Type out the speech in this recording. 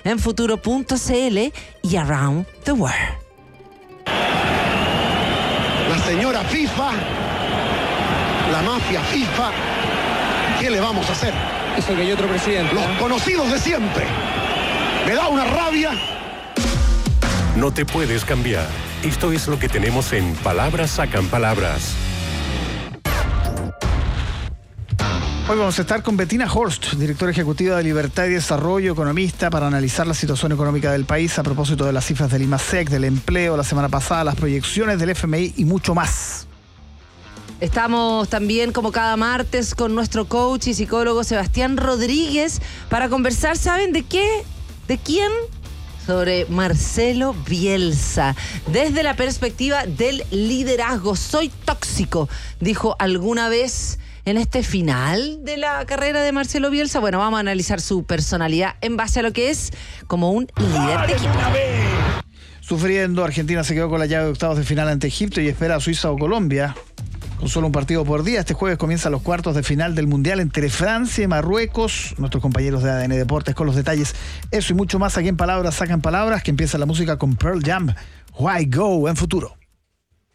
en futuro.cl y Around the World. La señora FIFA, la mafia FIFA, ¿qué le vamos a hacer? Eso que hay otro presidente. Los conocidos de siempre. Me da una rabia. No te puedes cambiar. Esto es lo que tenemos en Palabras Sacan Palabras. Hoy vamos a estar con Bettina Horst, directora ejecutiva de Libertad y Desarrollo, economista, para analizar la situación económica del país a propósito de las cifras del IMASEC, del empleo la semana pasada, las proyecciones del FMI y mucho más. Estamos también, como cada martes, con nuestro coach y psicólogo Sebastián Rodríguez para conversar, ¿saben de qué? ¿De quién? Sobre Marcelo Bielsa, desde la perspectiva del liderazgo. Soy tóxico, dijo alguna vez en este final de la carrera de Marcelo Bielsa. Bueno, vamos a analizar su personalidad en base a lo que es como un líder de equipo. Sufriendo, Argentina se quedó con la llave de octavos de final ante Egipto y espera a Suiza o Colombia. Con solo un partido por día, este jueves comienzan los cuartos de final del Mundial entre Francia y Marruecos. Nuestros compañeros de ADN Deportes con los detalles. Eso y mucho más aquí en Palabras Sacan Palabras, que empieza la música con Pearl Jam. Why Go en Futuro.